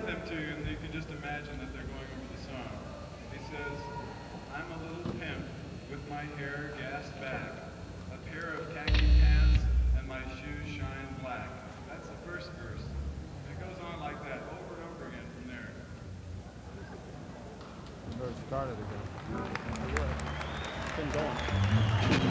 recite them to you, and you can just imagine that they're going over the song. He says, I'm a little pimp with my hair gassed back, a pair of khaki pants, and my shoes shine black. That's the first verse. And it goes on like that over and over again from there. Start it again. It's been going.